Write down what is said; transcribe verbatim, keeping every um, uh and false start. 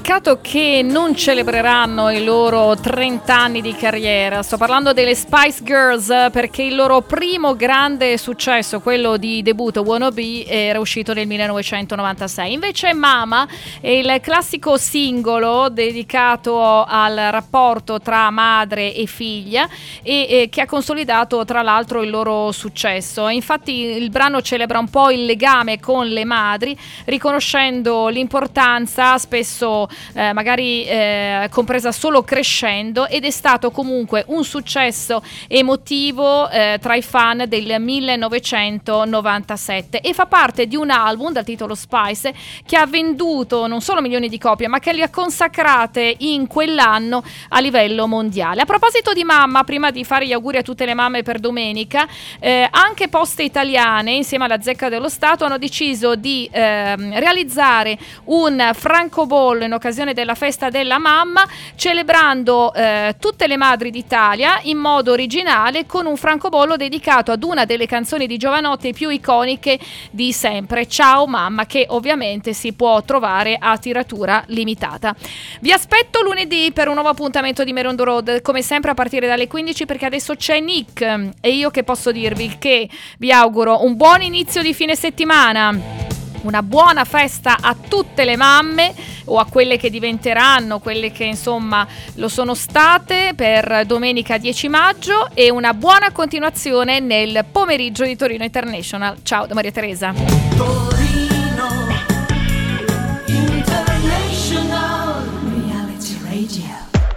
Peccato che non celebreranno i loro trenta anni di carriera. Sto parlando delle Spice Girls, perché il loro primo grande successo, quello di debutto Wanna Be, era uscito nel millenovecentonovantasei. Invece Mama è il classico singolo dedicato al rapporto tra madre e figlia e, e che ha consolidato tra l'altro il loro successo. Infatti il brano celebra un po' il legame con le madri, riconoscendo l'importanza spesso Eh, magari eh, compresa solo crescendo, ed è stato comunque un successo emotivo eh, tra i fan del millenovecentonovantasette e fa parte di un album dal titolo Spice che ha venduto non solo milioni di copie, ma che le ha consacrate in quell'anno a livello mondiale. A proposito di mamma, prima di fare gli auguri a tutte le mamme per domenica, eh, anche Poste Italiane insieme alla Zecca dello Stato hanno deciso di eh, realizzare un francobollo in occasione della festa della mamma, celebrando eh, tutte le madri d'Italia in modo originale con un francobollo dedicato ad una delle canzoni di Jovanotti più iconiche di sempre, Ciao Mamma, che ovviamente si può trovare a tiratura limitata. Vi aspetto lunedì per un nuovo appuntamento di Merondo Road, come sempre a partire dalle quindici, perché adesso c'è Nick e io che posso dirvi che vi auguro un buon inizio di fine settimana, una buona festa a tutte le mamme o a quelle che diventeranno, quelle che insomma lo sono state, per domenica dieci maggio, e una buona continuazione nel pomeriggio di Torino International. Ciao da Maria Teresa.